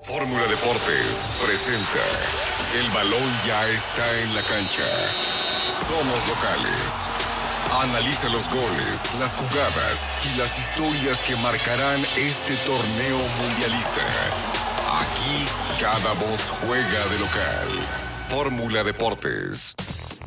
Fórmula Deportes presenta El balón ya está en la cancha. Somos locales. Analiza los goles, las jugadas y las historias que marcarán este torneo mundialista. Aquí cada voz juega de local. Fórmula Deportes.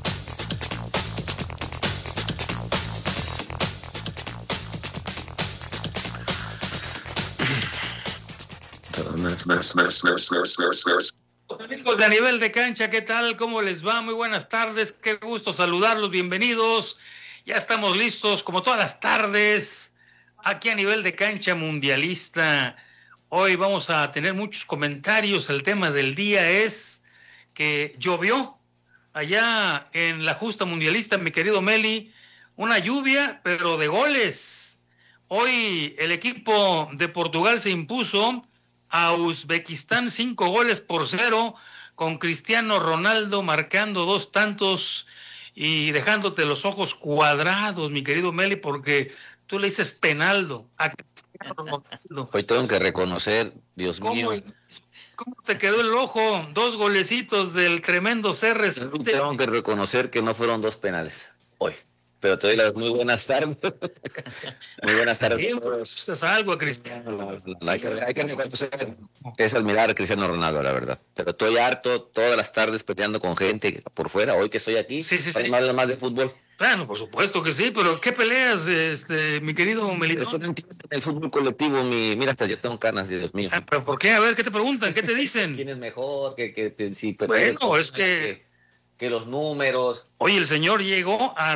Amigos de A Nivel de Cancha, ¿qué tal? ¿Cómo les va? Muy buenas tardes, qué gusto saludarlos, bienvenidos. Ya estamos listos, como todas las tardes, aquí a Nivel de Cancha Mundialista. Hoy vamos a tener muchos comentarios. El tema del día es que llovió allá en la justa mundialista, mi querido Meli. Una lluvia, pero de goles. Hoy el equipo de Portugal se impuso a Uzbekistán 5-0, con Cristiano Ronaldo marcando 2 tantos y dejándote los ojos cuadrados, mi querido Meli, porque tú le dices penaldo a Cristiano Ronaldo. Hoy tengo que reconocer, Dios ¿Cómo, mío, cómo te quedó el ojo? 2 golecitos del tremendo CR7. tengo que reconocer que no fueron 2 penales hoy. Pero te doy las muy buenas tardes. Muy buenas tardes a todos. Es algo a Cristiano. Hay que reconocer, es admirar a Cristiano Ronaldo, la verdad. Pero estoy harto todas las tardes peleando con gente por fuera. Hoy que estoy aquí, Sí. para hablar más de fútbol. Claro, por supuesto que sí, pero ¿qué peleas, mi querido Después Melitón? no entiendo el fútbol colectivo, mira, hasta yo tengo canas, Dios mío. ¿Pero por qué? A ver, ¿qué te preguntan? ¿Qué te dicen? ¿Quién es mejor? Si Bueno, es que los números. Oye, el señor llegó a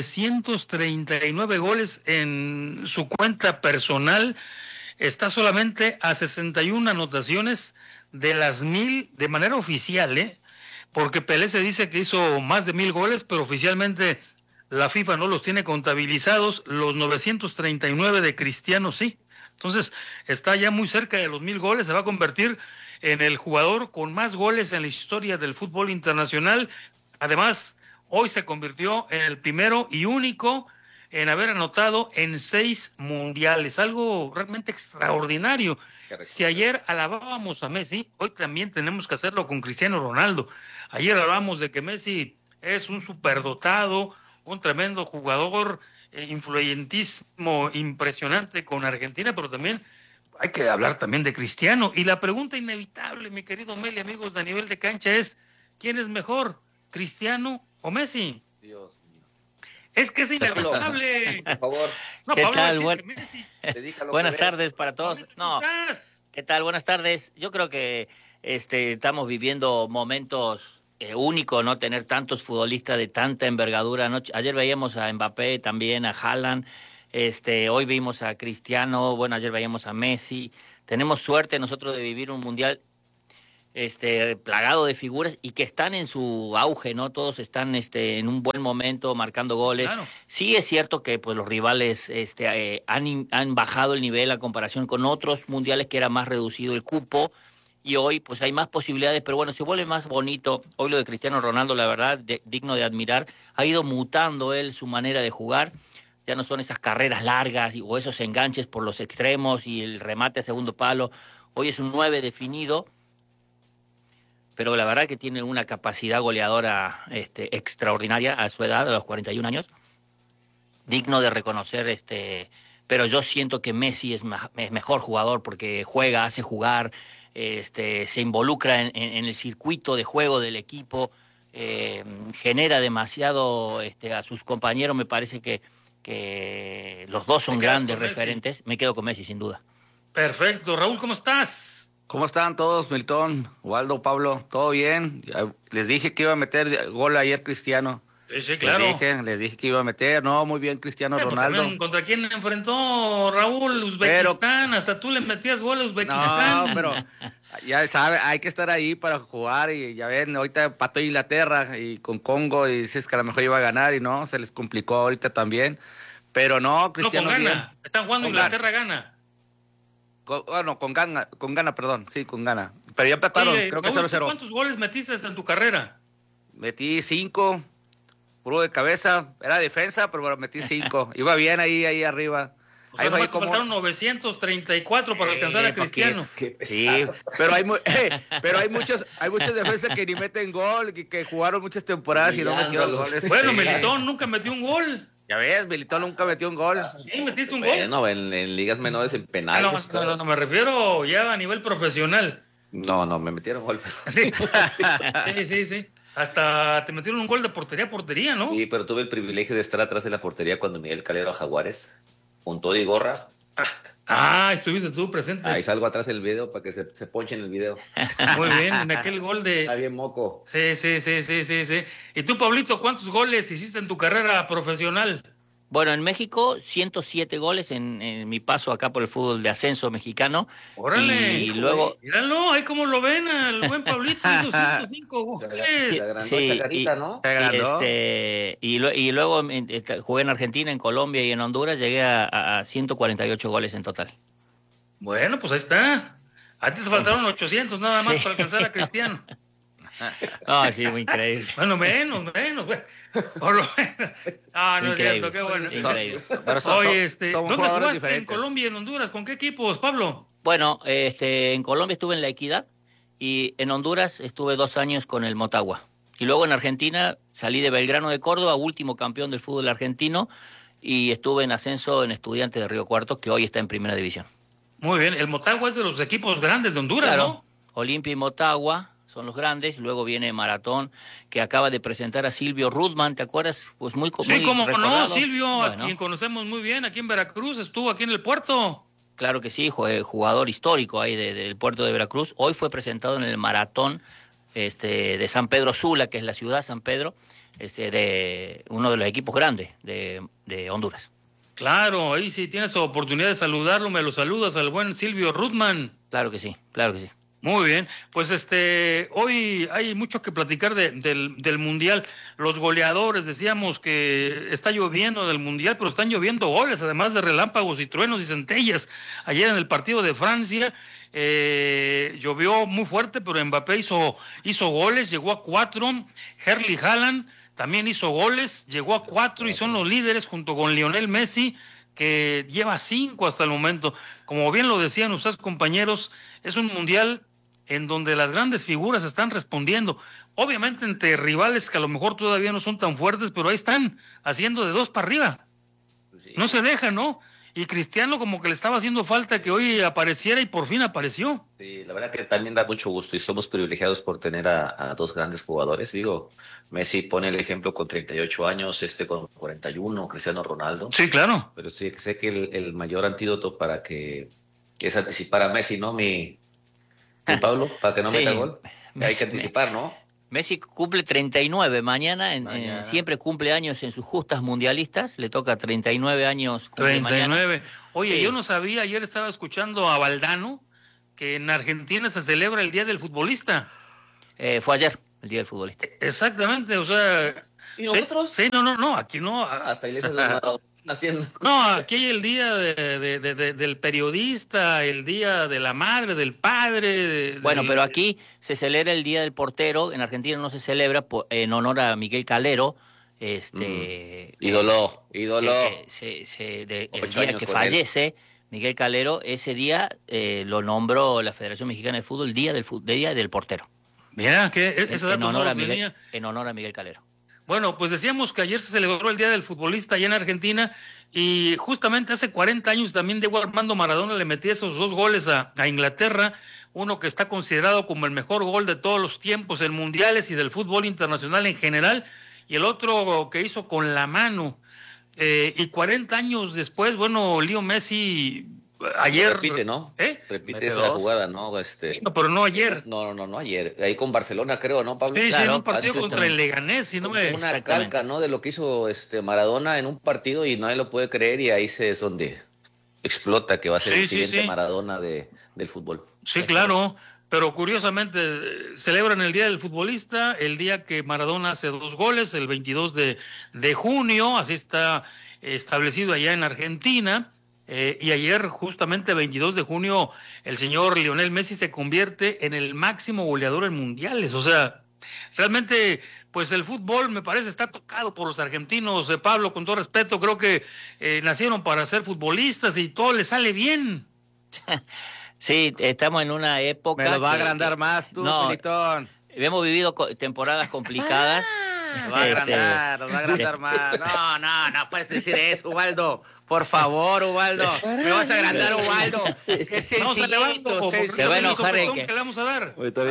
939 goles en su cuenta personal. Está solamente a 61 anotaciones de las 1000 de manera oficial, ¿eh? Porque Pelé se dice que hizo más de 1000 goles, pero oficialmente la FIFA no los tiene contabilizados. Los 939 de Cristiano sí. Entonces está ya muy cerca de los 1000 goles. Se va a convertir en el jugador con más goles en la historia del fútbol internacional. Además, hoy se convirtió en el primero y único en haber anotado en 6 mundiales, algo realmente extraordinario. Si ayer alabábamos a Messi, hoy también tenemos que hacerlo con Cristiano Ronaldo. Ayer hablamos de que Messi es un superdotado, un tremendo jugador, influyentísimo, impresionante con Argentina, pero también hay que hablar también de Cristiano. Y la pregunta inevitable, mi querido Meli, amigos de A Nivel de Cancha, es ¿quién es mejor, Cristiano o Messi? Dios mío. Es que es inevitable. Por favor. No, ¿Qué Pablo va a tal? decir que Messi. Buenas tardes para todos. ¿Cómo No, estás? ¿qué tal? Buenas tardes. Yo creo que estamos viviendo momentos únicos, ¿no? Tener tantos futbolistas de tanta envergadura, ¿no? Ayer veíamos a Mbappé, también a Haaland. Hoy vimos a Cristiano, bueno, ayer veíamos a Messi. Tenemos suerte nosotros de vivir un mundial plagado de figuras y que están en su auge, ¿no? Todos están en un buen momento marcando goles. Claro. Sí es cierto que pues los rivales han bajado el nivel a comparación con otros mundiales que era más reducido el cupo y hoy pues hay más posibilidades, pero bueno, se vuelve más bonito. Hoy lo de Cristiano Ronaldo, la verdad, digno de admirar. Ha ido mutando él su manera de jugar. Ya no son esas carreras largas o esos enganches por los extremos y el remate a segundo palo. Hoy es un 9 definido, pero la verdad que tiene una capacidad goleadora extraordinaria a su edad, a los 41 años, digno de reconocer, pero yo siento que Messi es mejor jugador porque juega, hace jugar, se involucra en el circuito de juego del equipo, genera demasiado a sus compañeros. Me parece que los dos son grandes referentes. Me quedo con Messi, sin duda. Perfecto. Raúl, ¿cómo estás? ¿Cómo están todos, Milton, Waldo, Pablo? ¿Todo bien? Les dije que iba a meter gol ayer Cristiano. Sí, claro. Les dije que iba a meter. No, muy bien Cristiano Ronaldo. También, ¿contra quién enfrentó Raúl? Uzbekistán. Hasta tú le metías gol a Uzbekistán. No, pero ya sabe, hay que estar ahí para jugar. Y ya ven, ahorita empató Inglaterra y con Congo y dices que a lo mejor iba a ganar y no, se les complicó ahorita también. Pero no, Cristiano No, con bien. Ghana. Están jugando Inglaterra, Ghana. Con Ghana, perdón. Sí, con Ghana. Pero ya empataron, Oye, creo que Raúl, 0-0. ¿cuántos goles metiste en tu carrera? Metí 5, puro de cabeza, era defensa, pero bueno, metí 5. Iba bien ahí arriba. O sea, nomás te faltaron 934 para alcanzar a Cristiano. Sí, pero pero hay muchos defensas que ni meten gol, que jugaron muchas temporadas y no metieron goles. Bueno, Sí. Militón nunca metió un gol. Ya ves, Militón nunca metió un gol. ¿Sí? ¿Metiste un gol? No, en ligas menores, en penales. No, me refiero ya a nivel profesional. No, me metieron gol. Sí. Sí. Hasta te metieron un gol de portería a portería, ¿no? Sí, pero tuve el privilegio de estar atrás de la portería cuando Miguel Calero a Jaguares, con todo y gorra. Estuviste tú presente. Ahí salgo atrás del video para que se ponche en el video. Muy bien, en aquel gol de... Está bien moco. Sí. ¿Y tú, Pablito, cuántos goles hiciste en tu carrera profesional? Bueno, en México, 107 goles en mi paso acá por el fútbol de ascenso mexicano. órale. Y luego... Míralo, ahí como lo ven al buen Pablito, hizo 105 goles. Se agrandó Sí, Chacarita, ¿no? Se agrandó. Y luego jugué en Argentina, en Colombia y en Honduras, llegué a 148 goles en total. Bueno, pues ahí está. A ti te faltaron 800 nada más para alcanzar a Cristiano. No, sí, muy increíble. Bueno, menos. Por lo menos. No es cierto, qué bueno. Increíble. Pero Oye, somos ¿dónde jugadores jugaste diferentes. en Colombia y en Honduras? ¿Con qué equipos, Pablo? Bueno, en Colombia estuve en La Equidad y en Honduras estuve 2 años con el Motagua. Y luego en Argentina salí de Belgrano de Córdoba, último campeón del fútbol argentino, y estuve en ascenso en Estudiantes de Río Cuarto, que hoy está en primera división. Muy bien, el Motagua es de los equipos grandes de Honduras, Claro, ¿no? Olimpia y Motagua son los grandes, luego viene Maratón, que acaba de presentar a Silvio Rudman, ¿te acuerdas? Pues muy Sí, cómo no, recordado. Silvio, a Bueno, quien conocemos muy bien, aquí en Veracruz, estuvo aquí en el puerto. claro que sí, jugador histórico ahí del puerto de Veracruz. Hoy fue presentado en el Maratón de San Pedro Sula, que es la ciudad San Pedro, de uno de los equipos grandes de Honduras. Claro, ahí si tienes oportunidad de saludarlo, me lo saludas al buen Silvio Rudman. Claro que sí, claro que sí. Muy bien, pues hoy hay mucho que platicar del Mundial. Los goleadores, decíamos que está lloviendo del Mundial, pero están lloviendo goles, además de relámpagos y truenos y centellas. Ayer en el partido de Francia llovió muy fuerte, pero Mbappé hizo goles, llegó a 4. Erling Haaland también hizo goles, llegó a 4 y son los líderes junto con Lionel Messi, que lleva 5 hasta el momento. Como bien lo decían ustedes, compañeros, es un mundial en donde las grandes figuras están respondiendo. Obviamente entre rivales que a lo mejor todavía no son tan fuertes, pero ahí están, haciendo de 2 para arriba. Sí. No se deja, ¿no? Y Cristiano como que le estaba haciendo falta que hoy apareciera y por fin apareció. Sí, la verdad que también da mucho gusto y somos privilegiados por tener a 2 grandes jugadores. Digo, Messi pone el ejemplo con 38 años, con 41, Cristiano Ronaldo. Sí, claro. Pero sí, sé que el mayor antídoto para que es anticipar a Messi, ¿no? Mi Pablo, para que no Sí. meta gol. Hay que anticipar, ¿no? Messi cumple 39 mañana, siempre cumple años en sus justas mundialistas, le toca 39 años. Cumple mañana. 39. Oye, Sí. yo no sabía, ayer estaba escuchando a Valdano, que en Argentina se celebra el Día del Futbolista. Fue ayer, el Día del Futbolista. Exactamente, o sea... ¿Y nosotros? Sí, no, aquí no. Hasta iglesias de Maradona haciendo. No, aquí hay el día del periodista, el día de la madre, del padre. Bueno, pero aquí se celebra el Día del Portero, en Argentina no se celebra en honor a Miguel Calero, Ídolo. el 8 día años que con fallece Miguel Calero, ese día lo nombró la Federación Mexicana de Fútbol Día del Portero, Mira, que ese dato en no honor lo a Miguel, tenía. en honor a Miguel Calero. Bueno, pues decíamos que ayer se celebró el Día del Futbolista allá en Argentina y justamente hace 40 años también Diego Armando Maradona le metía esos 2 goles a Inglaterra, uno que está considerado como el mejor gol de todos los tiempos en mundiales y del fútbol internacional en general, y el otro que hizo con la mano. Y 40 años después, bueno, Leo Messi ayer... Repite, ¿no? ¿Eh? Repite Mete esa 2. jugada, ¿no? No, pero no ayer. No, ayer. Ahí con Barcelona, creo, ¿no, Pablo? Sí, sí, Claro, en un partido hace contra el Leganés, si no me... Una Exactamente. calca, ¿no? De lo que hizo Maradona en un partido y nadie lo puede creer y ahí es donde explota que va a ser Sí, el sí, siguiente sí. Maradona del fútbol. Sí, claro, pero curiosamente celebran el Día del Futbolista, el día que Maradona hace 2 goles, el 22 de junio, así está establecido allá en Argentina, y ayer justamente 22 de junio el señor Lionel Messi se convierte en el máximo goleador en mundiales, o sea, realmente pues el fútbol me parece está tocado por los argentinos. Pablo, con todo respeto, creo que nacieron para ser futbolistas y todo les sale bien. Sí, estamos en una época... Me lo va a agrandar más tú, Pilitón. Hemos vivido temporadas complicadas. Nos va a agrandar más. No puedes decir eso, Ubaldo. Por favor, Ubaldo. Me vas a agrandar, Ubaldo. Qué sencillito. Se va a enojar el que... ¿Qué le vamos a dar?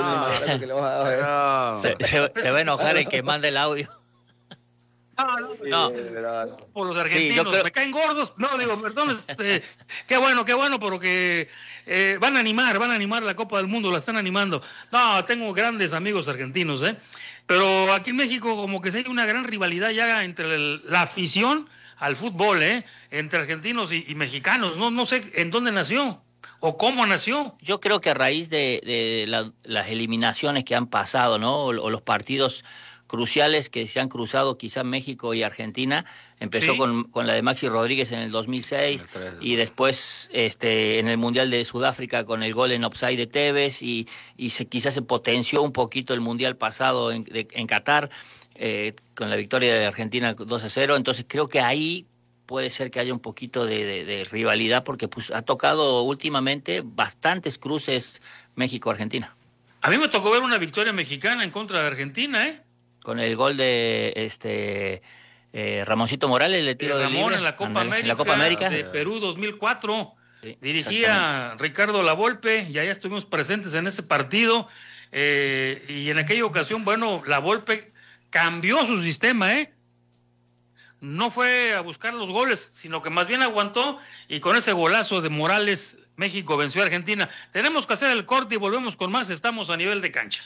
Se va a enojar el que manda el audio. No. Por los argentinos, me caen gordos. No, digo, perdón, qué bueno, porque van a animar la Copa del Mundo, la están animando. No, tengo grandes amigos argentinos, pero aquí en México como que se hay una gran rivalidad ya entre la afición al fútbol, entre argentinos y mexicanos. No sé en dónde nació o cómo nació. Yo creo que a raíz de las eliminaciones que han pasado, ¿no? O los partidos cruciales que se han cruzado, quizá México y Argentina. Empezó Sí. con la de Maxi Rodríguez en el 2006 y después en el Mundial de Sudáfrica con el gol en offside de Tevez y quizás se potenció un poquito el Mundial pasado en Qatar con la victoria de Argentina 2-0. Entonces creo que ahí puede ser que haya un poquito de rivalidad porque pues ha tocado últimamente bastantes cruces México-Argentina. A mí me tocó ver una victoria mexicana en contra de Argentina, Con el gol de Ramoncito Morales, de tiro de Ramón libre. en la Copa Ándale, América, en la Copa América. de Perú 2004. Sí, Dirigía Ricardo Lavolpe y allá estuvimos presentes en ese partido. Y en aquella ocasión, bueno, Lavolpe cambió su sistema, No fue a buscar los goles, sino que más bien aguantó y con ese golazo de Morales, México venció a Argentina. Tenemos que hacer el corte y volvemos con más. Estamos a nivel de cancha.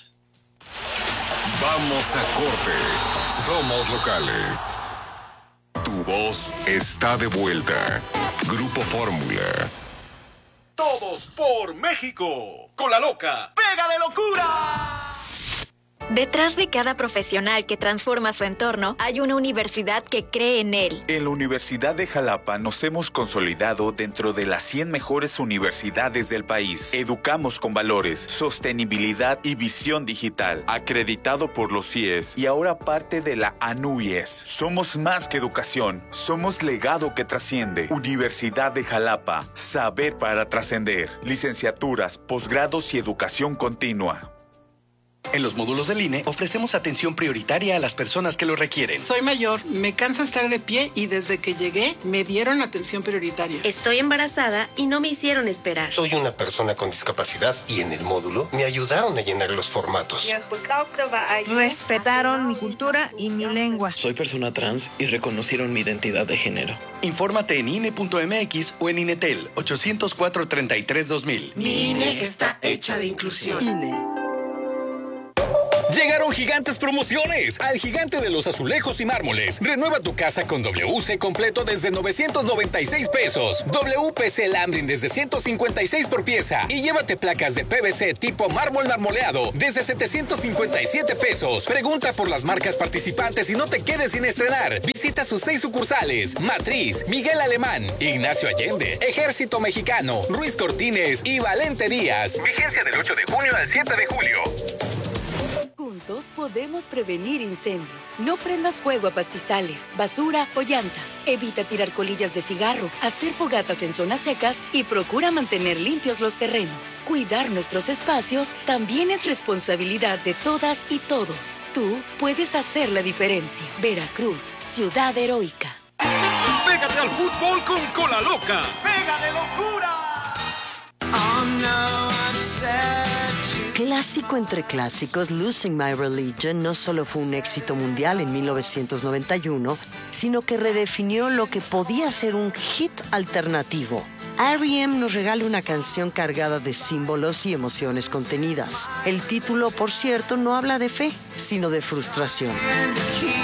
Vamos a corte. Somos locales. Tu voz está de vuelta. Grupo Fórmula. Todos por México. Con la loca. ¡Pega de locura! Detrás de cada profesional que transforma su entorno, hay una universidad que cree en él. En la Universidad de Jalapa nos hemos consolidado dentro de las 100 mejores universidades del país. Educamos con valores, sostenibilidad y visión digital. Acreditado por los CIES y ahora parte de la ANUYES. Somos más que educación, somos legado que trasciende. Universidad de Jalapa, saber para trascender. Licenciaturas, posgrados y educación continua. En los módulos del INE ofrecemos atención prioritaria a las personas que lo requieren. Soy mayor, me cansa estar de pie y desde que llegué me dieron atención prioritaria. Estoy embarazada y no me hicieron esperar. Soy una persona con discapacidad y en el módulo me ayudaron a llenar los formatos. Respetaron mi cultura y mi lengua. Soy persona trans y reconocieron mi identidad de género. Infórmate en INE.mx o en INETEL 804-33-2000. Mi INE está hecha de inclusión. INE. Llegaron gigantes promociones al Gigante de los Azulejos y Mármoles. Renueva tu casa con WC completo desde 996 pesos. WPC Lambrin desde 156 por pieza. Y llévate placas de PVC tipo mármol marmoleado desde 757 pesos. Pregunta por las marcas participantes y no te quedes sin estrenar. Visita sus 6 sucursales: Matriz, Miguel Alemán, Ignacio Allende, Ejército Mexicano, Ruiz Cortines y Valente Díaz. Vigencia del 8 de junio al 7 de julio. Juntos podemos prevenir incendios. No prendas fuego a pastizales, basura o llantas. Evita tirar colillas de cigarro, hacer fogatas en zonas secas y procura mantener limpios los terrenos. Cuidar nuestros espacios también es responsabilidad de todas y todos. Tú puedes hacer la diferencia. Veracruz, ciudad heroica. Pégate al fútbol con la loca. ¡Pega de locura! Clásico entre clásicos, Losing My Religion no solo fue un éxito mundial en 1991, sino que redefinió lo que podía ser un hit alternativo. R.E.M. nos regala una canción cargada de símbolos y emociones contenidas. El título, por cierto, no habla de fe, sino de frustración.